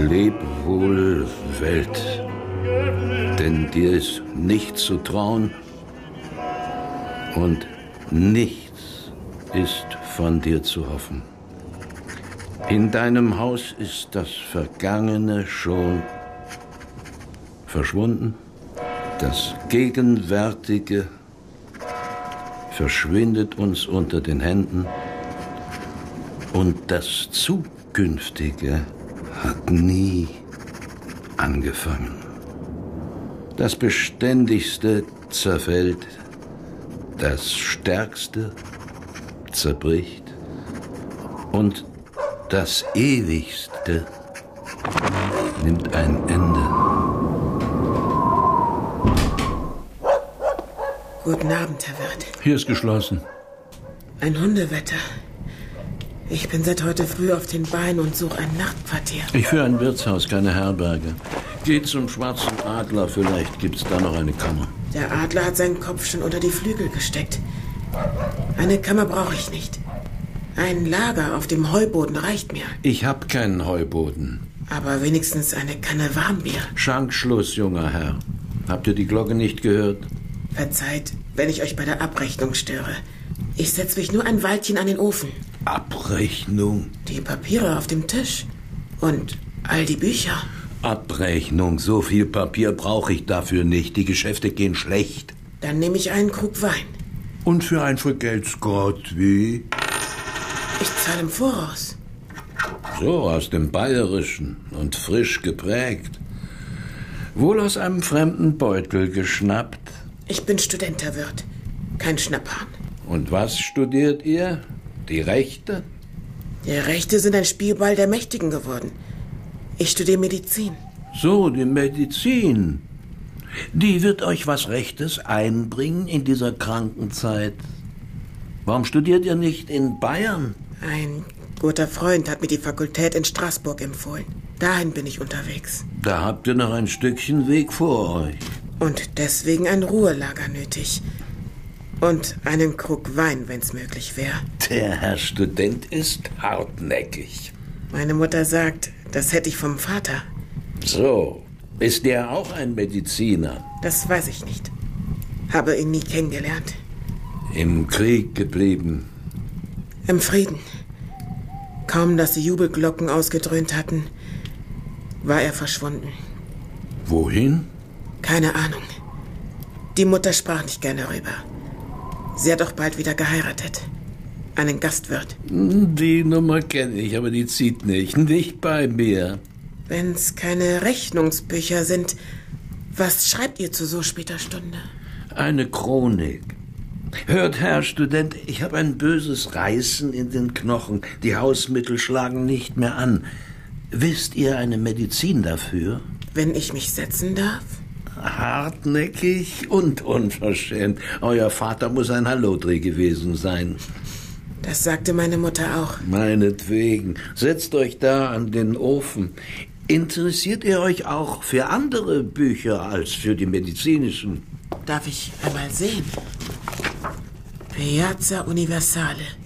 Leb wohl, Welt, denn dir ist nichts zu trauen und nichts ist von dir zu hoffen. In deinem Haus ist das Vergangene schon verschwunden, das Gegenwärtige verschwindet uns unter den Händen und das Zukünftige hat nie angefangen. Das Beständigste zerfällt, das Stärkste zerbricht und das Ewigste nimmt ein Ende. Guten Abend, Herr Wirt. Hier ist geschlossen. Ein Hundewetter. Ich bin seit heute früh auf den Beinen und suche ein Nachtquartier. Ich führe ein Wirtshaus, keine Herberge. Geht zum Schwarzen Adler, vielleicht gibt's da noch eine Kammer. Der Adler hat seinen Kopf schon unter die Flügel gesteckt. Eine Kammer brauche ich nicht. Ein Lager auf dem Heuboden reicht mir. Ich hab keinen Heuboden. Aber wenigstens eine Kanne Warmbier. Schankschluss, junger Herr. Habt ihr die Glocke nicht gehört? Verzeiht, wenn ich euch bei der Abrechnung störe. Ich setze mich nur ein Weilchen an den Ofen. Abrechnung? Die Papiere auf dem Tisch. Und all die Bücher. Abrechnung, so viel Papier brauche ich dafür nicht. Die Geschäfte gehen schlecht. Dann nehme ich einen Krug Wein. Und für ein Vergelt's Gott, wie? Ich zahle im Voraus. So, aus dem Bayerischen und frisch geprägt. Wohl aus einem fremden Beutel geschnappt. Ich bin Student, Herr Wirt. Kein Schnapphahn. Und was studiert ihr? Die Rechte? Die Rechte sind ein Spielball der Mächtigen geworden. Ich studiere Medizin. So, die Medizin. Die wird euch was Rechtes einbringen in dieser kranken Zeit. Warum studiert ihr nicht in Bayern? Ein guter Freund hat mir die Fakultät in Straßburg empfohlen. Dahin bin ich unterwegs. Da habt ihr noch ein Stückchen Weg vor euch. Und deswegen ein Ruhelager nötig. Und einen Krug Wein, wenn's möglich wäre. Der Herr Student ist hartnäckig. Meine Mutter sagt, das hätte ich vom Vater. So, ist der auch ein Mediziner? Das weiß ich nicht. Habe ihn nie kennengelernt. Im Krieg geblieben. Im Frieden. Kaum, dass die Jubelglocken ausgedröhnt hatten, war er verschwunden. Wohin? Keine Ahnung. Die Mutter sprach nicht gerne darüber. Sie hat auch bald wieder geheiratet. Einen Gastwirt. Die Nummer kenne ich, aber die zieht nicht. Nicht bei mir. Wenn's keine Rechnungsbücher sind, was schreibt ihr zu so später Stunde? Eine Chronik. Hört, Herr Student, ich habe ein böses Reißen in den Knochen. Die Hausmittel schlagen nicht mehr an. Wisst ihr eine Medizin dafür? Wenn ich mich setzen darf? Hartnäckig und unverschämt. Euer Vater muss ein Hallodri gewesen sein. Das sagte meine Mutter auch. Meinetwegen. Setzt euch da an den Ofen. Interessiert ihr euch auch für andere Bücher als für die medizinischen? Darf ich einmal sehen? Piazza Universale.